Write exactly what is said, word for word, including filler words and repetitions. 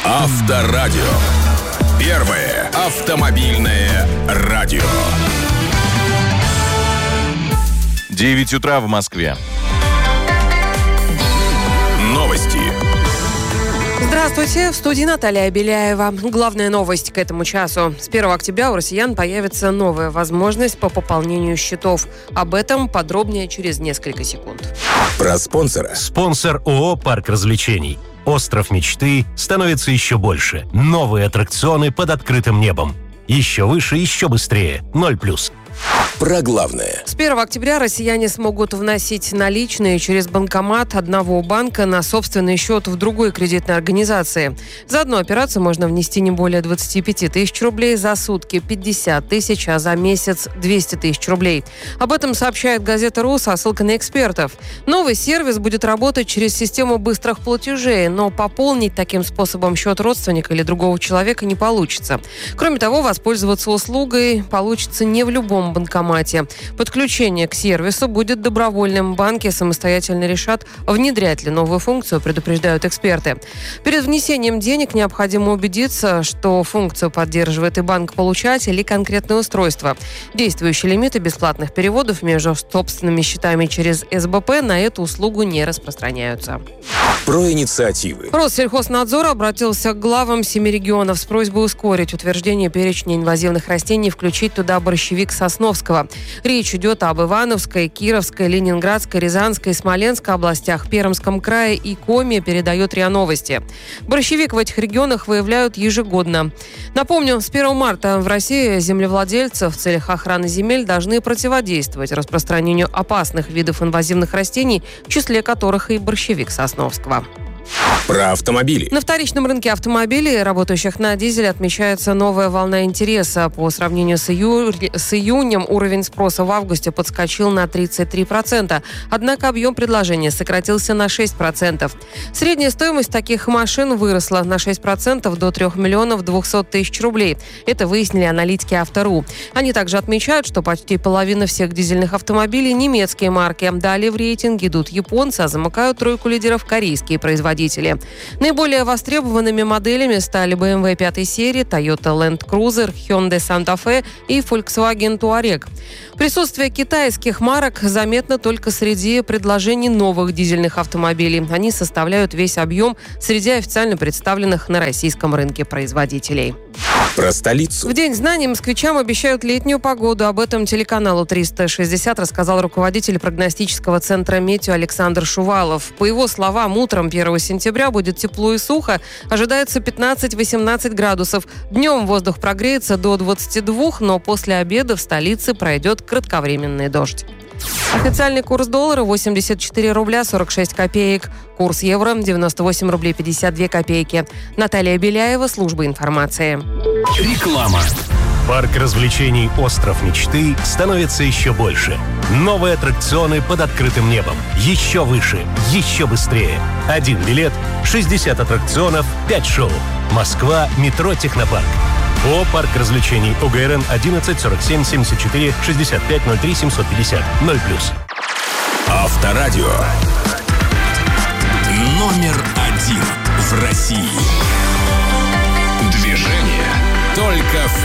Авторадио. Первое автомобильное радио. девять утра в Москве. Новости. Здравствуйте, в студии Наталья Беляева. Главная новость к этому часу. С первого октября у россиян появится новая возможность по пополнению счетов. Об этом подробнее через несколько секунд. Про спонсора. Спонсор ООО «Парк развлечений». Остров мечты становится еще больше. Новые аттракционы под открытым небом. Еще выше, еще быстрее. ноль плюс. Про главное. С первого октября россияне смогут вносить наличные через банкомат одного банка на собственный счет в другой кредитной организации. За одну операцию можно внести не более двадцать пять тысяч рублей, за сутки пятьдесят тысяч, а за месяц двести тысяч рублей. Об этом сообщает газета РУ со ссылкой на экспертов. Новый сервис будет работать через систему быстрых платежей, но пополнить таким способом счет родственника или другого человека не получится. Кроме того, воспользоваться услугой получится не в любом банкомате. Подключение к сервису будет добровольным. Банки самостоятельно решат, внедрять ли новую функцию, предупреждают эксперты. Перед внесением денег необходимо убедиться, что функцию поддерживает и банк-получатель, и конкретное устройство. Действующие лимиты бесплатных переводов между собственными счетами через эс бэ пэ на эту услугу не распространяются. Про инициативы. Россельхознадзор обратился к главам семи регионов с просьбой ускорить утверждение перечня инвазивных растений и включить туда борщевик Сосновского. Речь идет об Ивановской, Кировской, Ленинградской, Рязанской, Смоленской областях, Пермском крае и Коми, передает РИА Новости. Борщевик в этих регионах выявляют ежегодно. Напомню, с первого марта в России землевладельцы в целях охраны земель должны противодействовать распространению опасных видов инвазивных растений, в числе которых и борщевик Сосновского. Про автомобили. На вторичном рынке автомобилей, работающих на дизеле, отмечается новая волна интереса. По сравнению с, ию... с июнем уровень спроса в августе подскочил на тридцать три процента. Однако объем предложения сократился на шесть процентов. Средняя стоимость таких машин выросла на шесть процентов до трех миллионов двухсот тысяч рублей. Это выяснили аналитики Авто.ру. Они также отмечают, что почти половина всех дизельных автомобилей немецкие марки. Далее в рейтинге идут японцы, а замыкают тройку лидеров корейские производители. Наиболее востребованными моделями стали бэ эм вэ пятой серии, Toyota Land Cruiser, Hyundai Santa Fe и Volkswagen Touareg. Присутствие китайских марок заметно только среди предложений новых дизельных автомобилей. Они составляют весь объем среди официально представленных на российском рынке производителей. Про столицу. В День знаний москвичам обещают летнюю погоду. Об этом телеканалу триста шестьдесят рассказал руководитель прогностического центра «Метео» Александр Шувалов. По его словам, утром первого сентября будет тепло и сухо. Ожидается пятнадцать-восемнадцать градусов. Днем воздух прогреется до двадцати двух, но после обеда в столице пройдет кратковременный дождь. Официальный курс доллара восемьдесят четыре рубля сорок шесть копеек. Курс евро девяносто восемь рублей пятьдесят две копейки. Наталья Беляева, служба информации. Реклама. Парк развлечений «Остров мечты» становится еще больше. Новые аттракционы под открытым небом. Еще выше, еще быстрее. Один билет, шестьдесят аттракционов, пять шоу. Москва, метро «Технопарк». ООО «Парк развлечений», о гэ эр эн одиннадцать сорок семь семьдесят четыре шестьдесят пять ноль три семьсот пятьдесят, ноль плюс. Авторадио. Номер один в России. Движение только в